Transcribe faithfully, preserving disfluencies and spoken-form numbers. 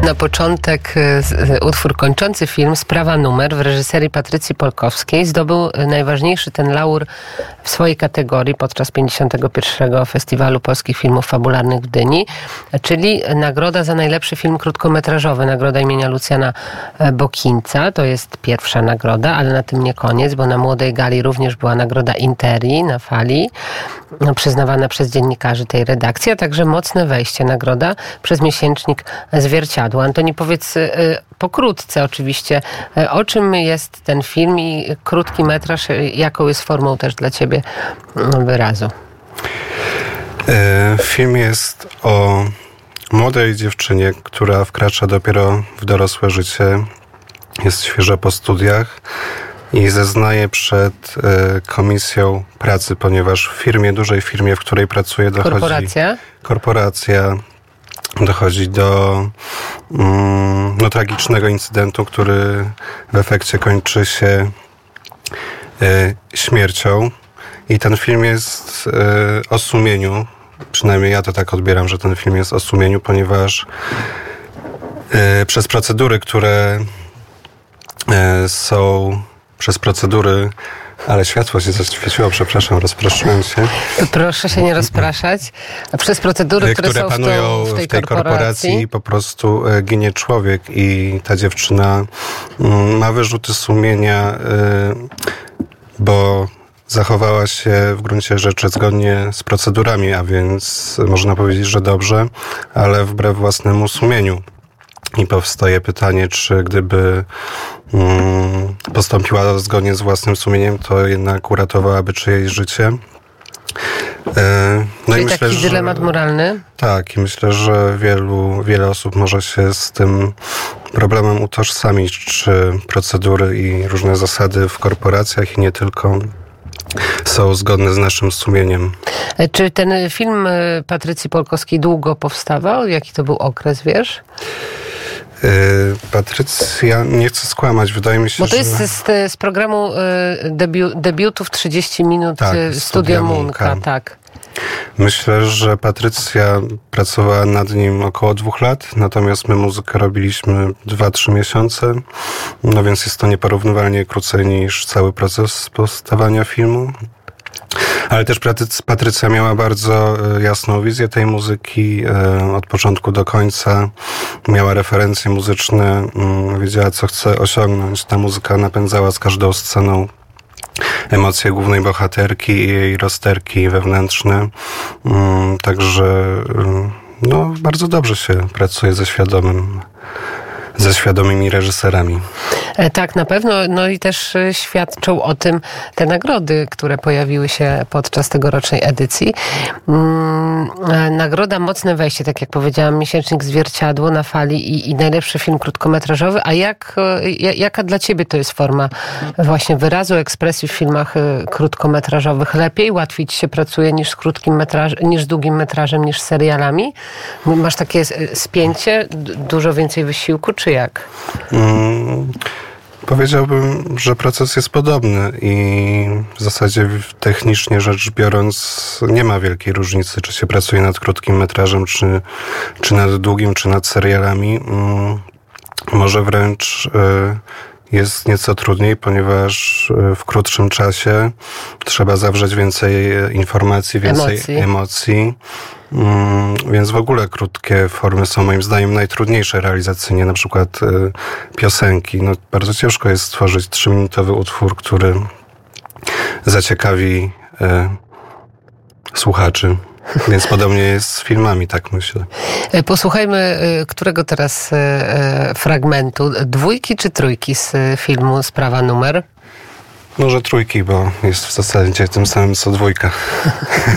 Na początek utwór kończący film Sprawa numer w reżyserii Patrycji Polkowskiej zdobył najważniejszy ten laur w swojej kategorii podczas pięćdziesiątego pierwszego Festiwalu Polskich Filmów Fabularnych w Gdyni, czyli nagroda za najlepszy film krótkometrażowy, nagroda imienia Lucjana Bokińca. To jest pierwsza nagroda, ale na tym nie koniec, bo na Młodej Gali również była nagroda Interi na Fali, przyznawana przez dziennikarzy tej redakcji, a także Mocne wejście, nagroda przez miesięcznik Zwierciadło. Antoni, powiedz y, pokrótce oczywiście, y, o czym jest ten film i krótki metraż, y, jaką jest formą też dla ciebie y, wyrazu? Y, film jest o młodej dziewczynie, która wkracza dopiero w dorosłe życie, jest świeża po studiach i zeznaje przed y, komisją pracy, ponieważ w firmie, dużej firmie, w której pracuje, dochodzi... Korporacja? Korporacja. Dochodzi do mm, no, tragicznego incydentu, który w efekcie kończy się y, śmiercią. I ten film jest y, o sumieniu. Przynajmniej ja to tak odbieram, że ten film jest o sumieniu, ponieważ y, przez procedury, które y, są... Przez procedury... Ale światło się zaświeciło, przepraszam, rozproszyłem się. Proszę się nie rozpraszać. Przez procedury, które, które są panują w, tą, w tej, w tej korporacji, korporacji, po prostu e, ginie człowiek i ta dziewczyna m, ma wyrzuty sumienia, e, bo zachowała się w gruncie rzeczy zgodnie z procedurami, a więc można powiedzieć, że dobrze, ale wbrew własnemu sumieniu. I powstaje pytanie, czy gdyby mm, postąpiła zgodnie z własnym sumieniem, to jednak uratowałaby czyjeś życie. E, no Czyli i myślę, taki że, dylemat moralny? Tak, i myślę, że wielu, wiele osób może się z tym problemem utożsamić, czy procedury i różne zasady w korporacjach i nie tylko są zgodne z naszym sumieniem. Czy ten film Patrycji Polkowskiej długo powstawał? Jaki to był okres, wiesz? Patrycja, nie chcę skłamać, wydaje mi się, że... Bo to jest że... z, z programu debiu, debiutów trzydzieści minut tak, Studia Munka, tak. Myślę, że Patrycja pracowała nad nim około dwóch lat, natomiast my muzykę robiliśmy dwa, trzy miesiące, no więc jest to nieporównywalnie krócej niż cały proces powstawania filmu. Ale też Patrycja miała bardzo jasną wizję tej muzyki od początku do końca. Miała referencje muzyczne, wiedziała, co chce osiągnąć. Ta muzyka napędzała z każdą sceną emocje głównej bohaterki i jej rozterki wewnętrzne. Także no, bardzo dobrze się pracuje ze świadomym ze świadomymi reżyserami. Tak, na pewno. No i też świadczą o tym te nagrody, które pojawiły się podczas tegorocznej edycji. Nagroda Mocne wejście, tak jak powiedziałam, miesięcznik Zwierciadło na Fali i, i najlepszy film krótkometrażowy. A jak, jaka dla ciebie to jest forma właśnie wyrazu, ekspresji w filmach krótkometrażowych? Lepiej, łatwiej ci się pracuje niż z krótkim metrażem, niż z długim metrażem, niż z serialami? Masz takie spięcie, dużo więcej wysiłku, czy jak? Hmm. Powiedziałbym, że proces jest podobny i w zasadzie technicznie rzecz biorąc nie ma wielkiej różnicy, czy się pracuje nad krótkim metrażem, czy, czy nad długim, czy nad serialami. Może wręcz jest nieco trudniej, ponieważ w krótszym czasie trzeba zawrzeć więcej informacji, więcej emocji. emocji. Mm, więc w ogóle krótkie formy są moim zdaniem najtrudniejsze realizacyjnie, na przykład y, piosenki. No, bardzo ciężko jest stworzyć trzyminutowy utwór, który zaciekawi y, słuchaczy. Więc podobnie jest z filmami, tak myślę. Posłuchajmy, którego teraz fragmentu? Dwójki czy trójki z filmu Sprawa numer? Może trójki, bo jest w zasadzie tym samym co dwójka.